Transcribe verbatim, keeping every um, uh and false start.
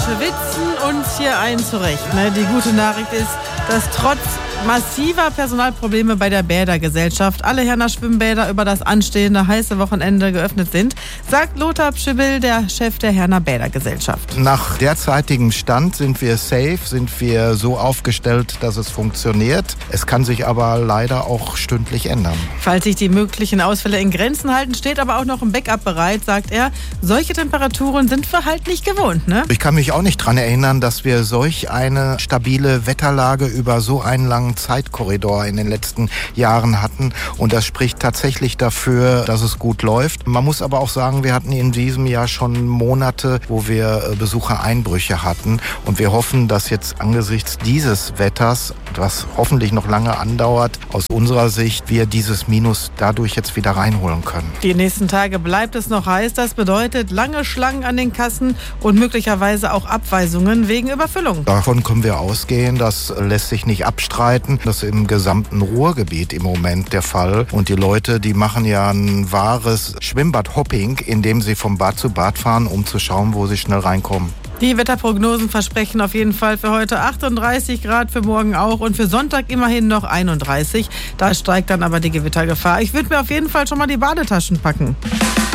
schwitzen uns hier ein zurecht. Ne? Die gute Nachricht ist, dass trotz massiver Personalprobleme bei der Bädergesellschaft alle Herner Schwimmbäder über das anstehende heiße Wochenende geöffnet sind, sagt Lothar Pschübel, der Chef der Herner Bädergesellschaft. Nach derzeitigem Stand sind wir safe, sind wir so aufgestellt, dass es funktioniert. Es kann sich aber leider auch stündlich ändern. Falls sich die möglichen Ausfälle in Grenzen halten, steht aber auch noch ein Backup bereit, sagt er. Solche Temperaturen sind wir halt nicht gewohnt, ne? Ich kann mich auch nicht daran erinnern, dass wir solch eine stabile Wetterlage über so einen langen Zeitkorridor in den letzten Jahren hatten. Und das spricht tatsächlich dafür, dass es gut läuft. Man muss aber auch sagen, wir hatten in diesem Jahr schon Monate, wo wir Besuchereinbrüche hatten. Und wir hoffen, dass jetzt angesichts dieses Wetters, was hoffentlich noch lange andauert, aus unserer Sicht wir dieses Minus dadurch jetzt wieder reinholen können. Die nächsten Tage bleibt es noch heiß. Das bedeutet lange Schlangen an den Kassen und möglicherweise auch Abweisungen wegen Überfüllung. Davon können wir ausgehen. Das lässt sich nicht abstreiten. Das ist im gesamten Ruhrgebiet im Moment der Fall. Und die Leute, die machen ja ein wahres Schwimmbad-Hopping, indem sie vom Bad zu Bad fahren, um zu schauen, wo sie schnell reinkommen. Die Wetterprognosen versprechen auf jeden Fall für heute achtunddreißig Grad, für morgen auch und für Sonntag immerhin noch einunddreißig. Da steigt dann aber die Gewittergefahr. Ich würde mir auf jeden Fall schon mal die Badetaschen packen.